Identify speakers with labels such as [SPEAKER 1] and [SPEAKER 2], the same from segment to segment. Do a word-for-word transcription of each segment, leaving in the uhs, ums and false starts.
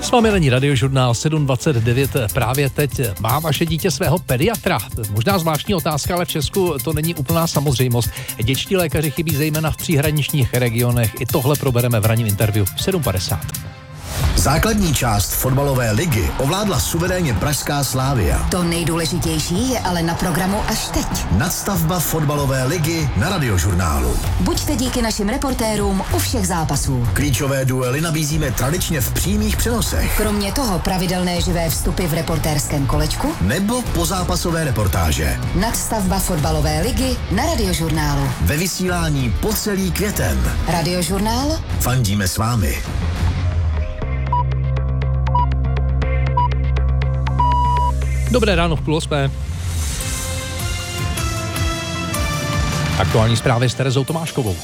[SPEAKER 1] S vámi není Radiožurnál sedm dvacet devět právě teď. Má vaše dítě svého pediatra? Možná zvláštní otázka, ale v Česku to není úplná samozřejmost. Dětští lékaři chybí zejména v příhraničních regionech. I tohle probereme v ranním interview v sedm padesát.
[SPEAKER 2] Základní část fotbalové ligy ovládla suverénně pražská Slavia.
[SPEAKER 3] To nejdůležitější je ale na programu až teď.
[SPEAKER 2] Nadstavba fotbalové ligy na Radiožurnálu.
[SPEAKER 3] Buďte díky našim reportérům u všech zápasů.
[SPEAKER 2] Klíčové duely nabízíme tradičně v přímých přenosech.
[SPEAKER 3] Kromě toho pravidelné živé vstupy v reportérském kolečku
[SPEAKER 2] nebo pozápasové reportáže.
[SPEAKER 3] Nadstavba fotbalové ligy na Radiožurnálu.
[SPEAKER 2] Ve vysílání po celý květen.
[SPEAKER 3] Radiožurnál.
[SPEAKER 2] Fandíme s vámi.
[SPEAKER 1] Dobré ráno v půl osmé. Aktuální zprávy s Terezou Tomáškovou.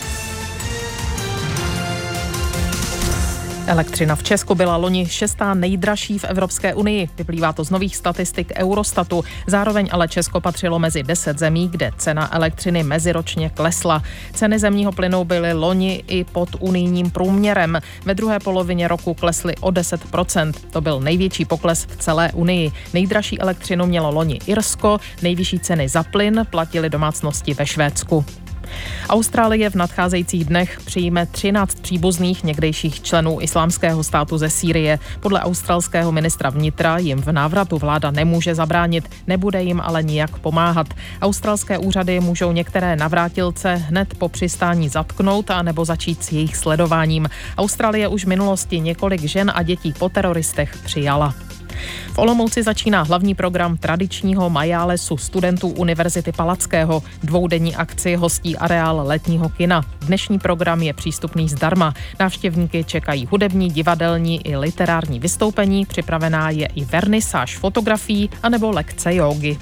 [SPEAKER 4] Elektřina v Česku byla loni šestá nejdražší v Evropské unii. Vyplývá to z nových statistik Eurostatu. Zároveň ale Česko patřilo mezi deset zemí, kde cena elektřiny meziročně klesla. Ceny zemního plynu byly loni i pod unijním průměrem. Ve druhé polovině roku klesly o deset procent. To byl největší pokles v celé unii. Nejdražší elektřinu mělo loni Irsko, nejvyšší ceny za plyn platily domácnosti ve Švédsku. Austrálie v nadcházejících dnech přijme třináct příbuzných někdejších členů Islámského státu ze Sýrie. Podle australského ministra vnitra jim v návratu vláda nemůže zabránit, nebude jim ale nijak pomáhat. Australské úřady můžou některé navrátilce hned po přistání zatknout a nebo začít s jejich sledováním. Austrálie už v minulosti několik žen a dětí po teroristech přijala. V Olomouci začíná hlavní program tradičního majálesu studentů Univerzity Palackého. Dvoudenní akci hostí areál letního kina. Dnešní program je přístupný zdarma. Návštěvníky čekají hudební, divadelní i literární vystoupení. Připravená je i vernisáž fotografií anebo lekce jógy.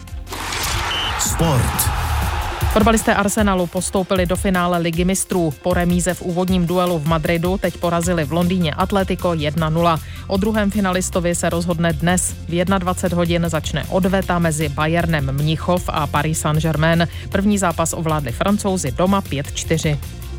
[SPEAKER 2] Sport.
[SPEAKER 4] Fotbalisté Arsenalu postoupili do finále Ligy mistrů. Po remíze v úvodním duelu v Madridu teď porazili v Londýně Atletico jedna nula. O druhém finalistovi se rozhodne dnes. V dvacet jedna hodin začne odveta mezi Bayernem Mnichov a Paris Saint-Germain. První zápas ovládli Francouzi doma pět čtyři.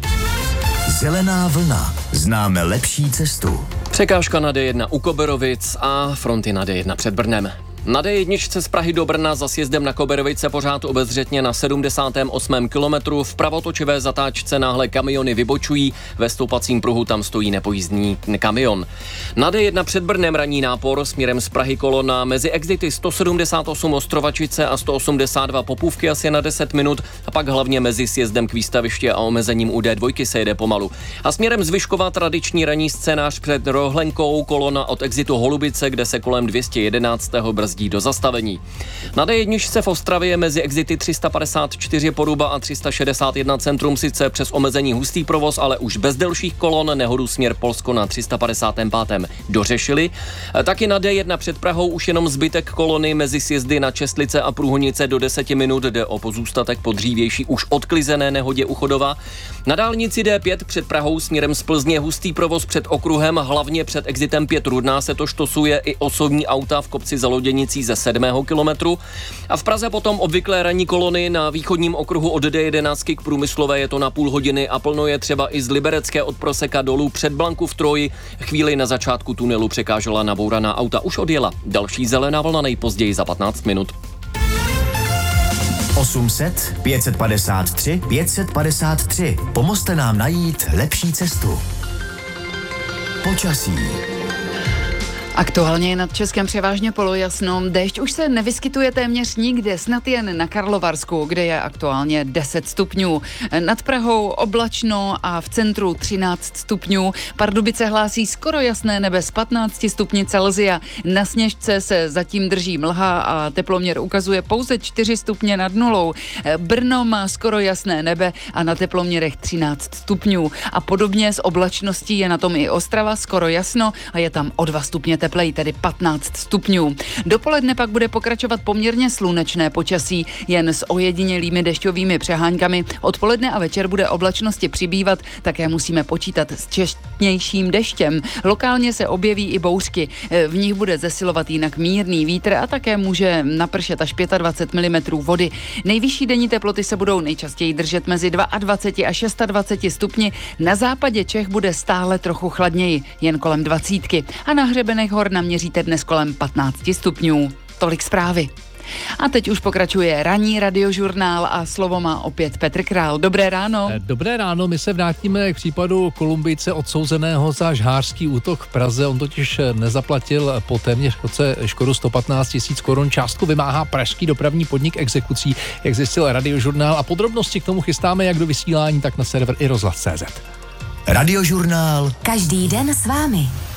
[SPEAKER 2] Zelená vlna. Známe lepší cestu.
[SPEAKER 5] Překážka na D jedna u Koberovic a fronty na D jedna před Brnem. Na D jedna z Prahy do Brna za sjezdem na Koberovice pořád obezřetně na sedmdesátém osmém kilometru. V pravotočivé zatáčce náhle kamiony vybočují, ve stoupacím pruhu tam stojí nepojízdný kamion. Na D jedna před Brnem ranní nápor směrem z Prahy kolona mezi exity sto sedmdesát osm Ostrovačice a sto osmdesát dva Popůvky asi na deset minut a pak hlavně mezi sjezdem k výstavišti a omezením u D dva se jede pomalu. A směrem z Vyškova tradiční ranní scénář před Rohlenkou kolona od exitu Holubice, kde se kolem dvě stě jedenáct brzdí do zastavení. Na D jedna se v Ostravě mezi exity tři sta padesát čtyři Poruba a tři sta šedesát jedna Centrum sice přes omezení hustý provoz, ale už bez delších kolon nehodu směr Polsko na tři sta padesát pět dořešili. Taky na D jedna před Prahou už jenom zbytek kolony mezi sjezdy na Čestlice a Průhonice do deseti minut, jde o pozůstatek po dřívější už odklizené nehodě u Chodova. Na dálnici D pět před Prahou směrem z Plzně hustý provoz před okruhem, hlavně před exitem pět Rudná se to štosuje i osobní auta v kopci za Loděnicí ze sedmého kilometru. A v Praze potom obvyklé ranní kolony na východním okruhu od D jedenáct k Průmyslové je to na půl hodiny a plno je třeba i z Liberecké od Proseka dolů před Blanku v Troji. Chvíli na začátku tunelu překážela nabouraná auta, už odjela. Další zelená vlna nejpozději za patnáct minut.
[SPEAKER 2] osm set pět set padesát tři pět set padesát tři. Pomozte nám najít lepší cestu. Počasí.
[SPEAKER 6] Aktuálně je nad Českem převážně polojasno. Déšť už se nevyskytuje téměř nikde, snad jen na Karlovarsku, kde je aktuálně deset stupňů. Nad Prahou oblačno a v centru třináct stupňů. Pardubice hlásí skoro jasné nebe s patnácti stupni Celsia. Na Sněžce se zatím drží mlha a teploměr ukazuje pouze čtyři stupně nad nulou. Brno má skoro jasné nebe a na teploměrech třináct stupňů. A podobně s oblačností je na tom i Ostrava, skoro jasno a je tam o dva stupně tepleji, tedy patnáct stupňů. Dopoledne pak bude pokračovat poměrně slunečné počasí, jen s ojedinělými dešťovými přeháňkami. Odpoledne a večer bude oblačnosti přibývat, také musíme počítat s četnějším deštěm. Lokálně se objeví i bouřky, v nich bude zesilovat jinak mírný vítr a také může napršet až dvacet pět milimetrů vody. Nejvyšší denní teploty se budou nejčastěji držet mezi dvacet dva a dvacet šest stupni. Na západě Čech bude stále trochu chladněji, jen kolem dvacítky. A na hřebenech vrcholech hor naměříte dnes kolem patnáct stupňů. Tolik zprávy. A teď už pokračuje ranní radiožurnál a slovo má opět Petr Král. Dobré ráno.
[SPEAKER 1] Dobré ráno, my se vrátíme k případu Kolumbijce odsouzeného za žhářský útok v Praze. On totiž nezaplatil po téměř roce škodu sto patnáct tisíc korun. Částku vymáhá pražský dopravní podnik exekucí, jak zjistil radiožurnál, a podrobnosti k tomu chystáme jak do vysílání, tak na server i rozhlas tečka cé zet.
[SPEAKER 2] Radiožurnál.
[SPEAKER 3] Každý den s vámi.